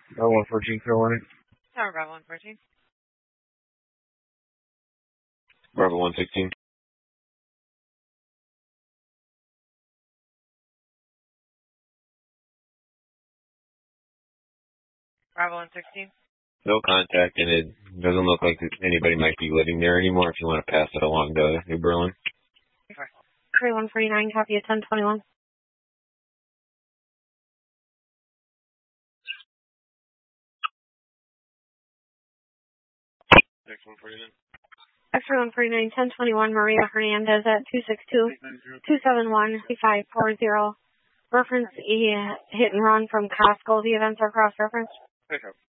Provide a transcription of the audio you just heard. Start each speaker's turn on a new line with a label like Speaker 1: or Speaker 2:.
Speaker 1: Bravo 114, Carolina.
Speaker 2: Tower Bravo 114.
Speaker 1: Bravo 116.
Speaker 2: Bravo 116.
Speaker 1: No contact, and it doesn't look like anybody might be living there anymore if you want to pass it along to New Berlin.
Speaker 3: Crew 149, copy at 1021. X-ray 149, 1021, Maria Hernandez at 262-271-3540. Reference hit and run from Costco. The events are cross-referenced.